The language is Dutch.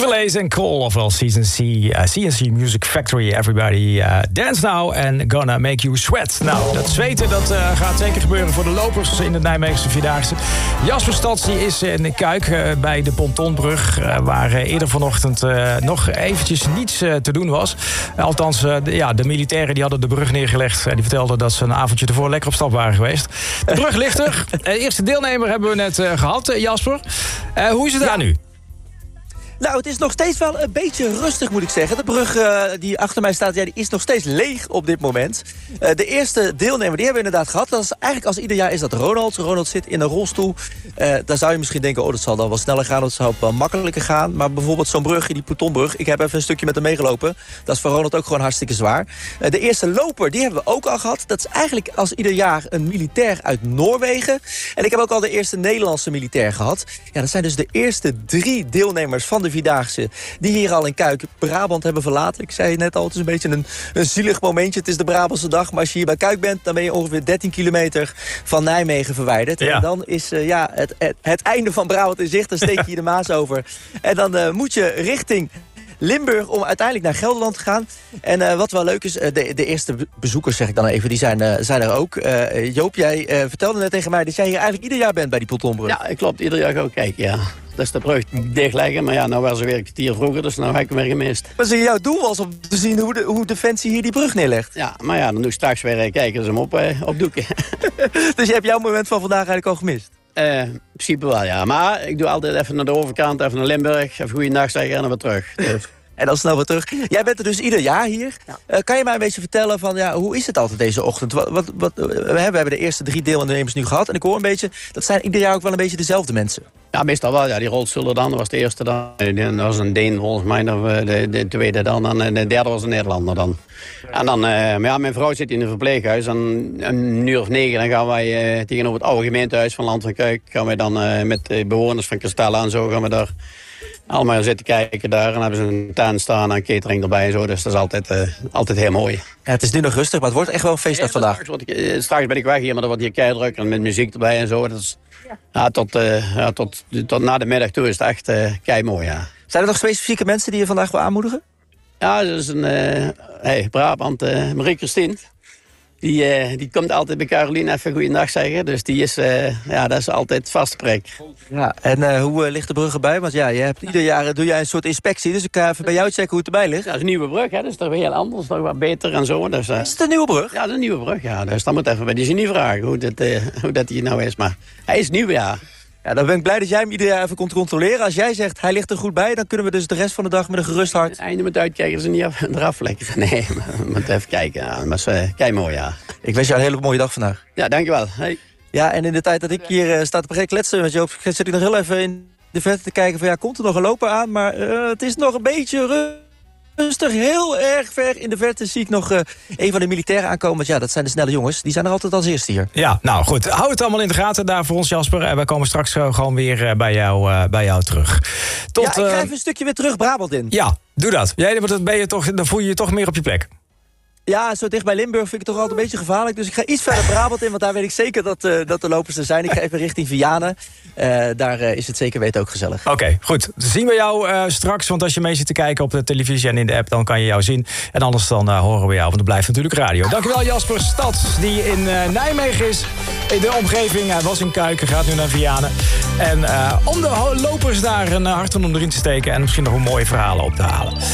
Chevrolet en Cole, ofwel CNC Music Factory. Everybody dance now and gonna make you sweat. Nou, dat zweten dat gaat zeker gebeuren voor de lopers in de Nijmeegse Vierdaagse. Jasper Stads die is in Kuik bij de Pontonbrug, waar eerder vanochtend nog eventjes niets te doen was. Althans, de militairen die hadden de brug neergelegd. Die vertelden dat ze een avondje ervoor lekker op stap waren geweest. De brug ligt er. De eerste deelnemer hebben we net gehad, Jasper. Hoe is het daar nu? Nou, het is nog steeds wel een beetje rustig, moet ik zeggen. De brug die achter mij staat, die is nog steeds leeg op dit moment. De eerste deelnemer, die hebben we inderdaad gehad. Dat is eigenlijk als ieder jaar is dat Ronald. Ronald zit in een rolstoel. Daar zou je misschien denken, dat zal dan wel sneller gaan. Dat zou wel makkelijker gaan. Maar bijvoorbeeld zo'n brug, die Pontonbrug. Ik heb even een stukje met hem meegelopen. Dat is voor Ronald ook gewoon hartstikke zwaar. De eerste loper, die hebben we ook al gehad. Dat is eigenlijk als ieder jaar een militair uit Noorwegen. En ik heb ook al de eerste Nederlandse militair gehad. Ja, dat zijn dus de eerste 3 deelnemers van de Vierdaagse die hier al in Kuik Brabant hebben verlaten. Ik zei net al, het is een beetje een zielig momentje. Het is de Brabantse dag, maar als je hier bij Kuik bent, dan ben je ongeveer 13 kilometer van Nijmegen verwijderd. Ja. En dan is het einde van Brabant in zicht. Dan steek je hier de Maas over. En dan moet je richting Limburg om uiteindelijk naar Gelderland te gaan. En wat wel leuk is, de eerste bezoekers, zeg ik dan even, die zijn er ook. Joop, jij vertelde net tegen mij dat jij hier eigenlijk ieder jaar bent bij die Pontonbrug. Ja, klopt. Ieder jaar ga ik kijken, ja. Dat is de brug dicht liggen, maar ja, nou was er weer een kwartier vroeger, dus nou heb ik hem weer gemist. Maar jouw doel was om te zien hoe Defensie hier die brug neerlegt. Ja, maar ja, dan doe ik straks weer kijken, dus hem opdoeken. Dus je hebt jouw moment van vandaag eigenlijk al gemist? In principe wel, ja. Maar ik doe altijd even naar de overkant, even naar Limburg, even goeiedag zeggen en dan weer terug. Dus. En dan snel weer terug. Jij bent er dus ieder jaar hier. Ja. Kan je mij een beetje vertellen van, hoe is het altijd deze ochtend? We hebben de eerste 3 deelnemers nu gehad. En ik hoor een beetje, dat zijn ieder jaar ook wel een beetje dezelfde mensen. Ja, meestal wel. Ja, die rolstoelen dan, dat was de eerste dan. Dat was een Deen volgens mij, de tweede dan. En de derde was een Nederlander dan. En dan, mijn vrouw zit in een verpleeghuis. En een uur of 9 dan gaan wij tegenover het oude gemeentehuis van Land van Kuik. Gaan wij dan met bewoners van Castella en zo gaan we daar allemaal zitten kijken daar. En dan hebben ze een tuin staan en catering erbij en zo. Dus dat is altijd heel mooi. Ja, het is nu nog rustig, maar het wordt echt wel een feestdag vandaag. Straks ben ik weg hier, maar dan wordt hier keidruk en met muziek erbij en zo. Dat is, tot na de middag toe is het echt keimooi, ja. Zijn er nog specifieke mensen die je vandaag wil aanmoedigen? Ja, dat is een Brabant, Marie-Christine. Die komt altijd bij Caroline even goeiedag zeggen. Dus die is, dat is altijd vaste prik. Ja, en hoe ligt de brug erbij? Want ja, je hebt ieder jaar doe jij een soort inspectie. Dus ik ga even bij jou checken hoe het erbij ligt. Ja, dat is een nieuwe brug, hè. Dat is toch weer heel anders. Nog wat beter en zo. Dus, is het een nieuwe brug? Ja, dat is een nieuwe brug, ja. Dus dan moet even bij die genie vragen hoe dat hier nou is. Maar hij is nieuw, ja. Ja, dan ben ik blij dat jij hem ieder jaar even komt controleren. Als jij zegt, hij ligt er goed bij, dan kunnen we dus de rest van de dag met een gerust hart. Het einde moet uitkijken, dat ze niet eraf vlekken. Nee, we moeten even kijken. Ja, maar het is keimooi, ja. Ik wens jou een hele mooie dag vandaag. Ja, dankjewel. Hey. Ja, en in de tijd dat ik hier sta te kletsen met Joop, zit ik nog heel even in de verte te kijken van, komt er nog een loper aan? Maar het is nog een beetje rustig. Heel erg ver in de verte zie ik nog een van de militairen aankomen. Want ja, dat zijn de snelle jongens. Die zijn er altijd als eerste hier. Ja, nou goed. Hou het allemaal in de gaten daar voor ons, Jasper. En wij komen straks gewoon weer bij jou terug. Ik ga even een stukje weer terug Brabant in. Ja, doe dat. Dan voel je je toch meer op je plek. Ja, zo dicht bij Limburg vind ik het toch altijd een beetje gevaarlijk. Dus ik ga iets verder Brabant in, want daar weet ik zeker dat de lopers er zijn. Ik ga even richting Vianen. Daar is het zeker weten ook gezellig. Oké, goed. Dan zien we jou straks, want als je mee zit te kijken op de televisie en in de app, dan kan je jou zien. En anders dan horen we jou, want er blijft natuurlijk radio. Dankjewel Jasper Stads, die in Nijmegen is. In de omgeving, hij was in Kuik, gaat nu naar Vianen. En om de lopers daar een hart om erin te steken en misschien nog een mooie verhalen op te halen.